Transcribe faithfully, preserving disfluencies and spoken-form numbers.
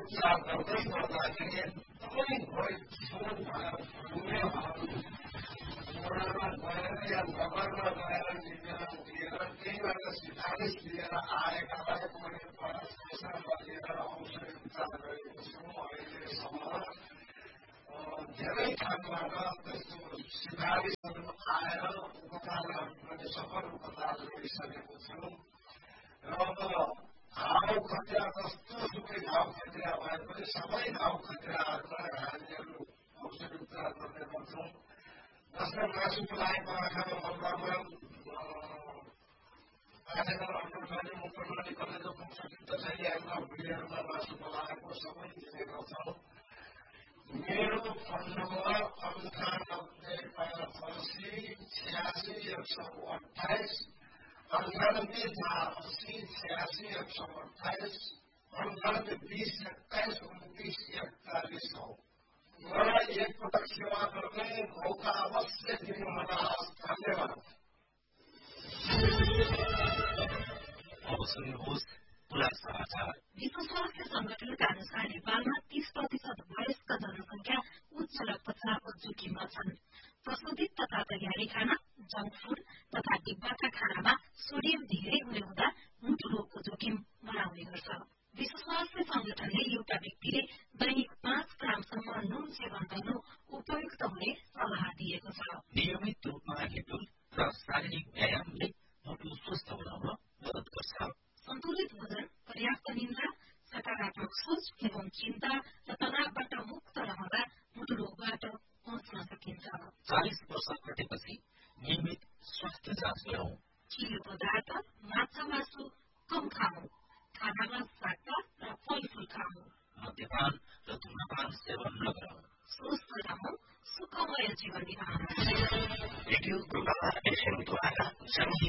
उपचार गर्दै गर्दाखेरि एकदमै भोइ छुट भएर फुल्ने मोडलमा गएर या नगरमा गएर निवेदन दिएर त्यहीबाट सिफारिस लिएर आएकालाई मैले परामर्श लिएर औषधि उपचार गरेको छु। अहिलेसम्म धेरै ठाउँबाट त्यस्तो सिफारिसहरू आएर उपचारहरू पनि सफल उपचार गरिसकेको छु र अब घाउ खटिरा कस्तो सुकै घाउ खटिरा भए पनि सबै घाउ खटिराहरूलाई हामीहरू औषधि उपचार गर्ने गर्छौँ। जसमा मासु पलाएको आँखामा मलमा आँखामा अन्डरनाली मुक्तनाली कलेजो पुग्छ तसैलेहरूमा भुँडीहरूमा मासु पलाएको सबै दिने गर्छौँ। मेरो फोन नम्बर अन्ठानब्बे पचासी छ्यासी एक सौ अठाइस अन्ठानब्बे चार अस्सी छ्यासी एक सौ अठाइस अन्ठानब्बे बिस एक्काइस उन्तिस एकचालिस हो। मलाई एकपटक सेवा गर्ने मौका अवश्य दिनुहोला। धन्यवाद। विश्व स्वास्थ्य संगठनका अनुसार नेपालमा तीस प्रतिशत वयस्क जनसंख्या उच्च रक्तचापको जोखिममा छन्। प्रशोधित तथा तयारी खाना, जंक फूड तथा डिब्बाका खानामा सोडियम धेरै हुने हुँदा मुटु रोगको जोखिम बढाउने गर्छ। विश्व स्वास्थ्य संगठनले एउटा व्यक्तिले दैनिक पाँच ग्रामसम्म नुन सेवन गर्नु उपयुक्त हुने सल्लाह दिएको छ। नियमित रूपमा हिँड्नु र शारीरिक व्यायामले मुटु स्वस्थ बनाउन मद्दत गर्छ। सन्तुलित भोजन, पर्याप्त निन्द्रा, सकारात्मक सोच एवं चिन्ता र तनावबाट मुक्त रहँदा मुटु रोगबाट बच्न सकिन्छ। चालिस वर्ष घटेपछि नियमित स्वास्थ्य जाँच गरौँ। चियो पदार्थ, माछा मासु कम खाऊ। खानामा शाका र फलफूल खाऊ। मद्यपान र धूम्रपान सेवन नगरौँ। स्वस्थ रहौँ, सुखमय जीवन निभाऊ। रेडियो गुम्बा एफएमद्वारा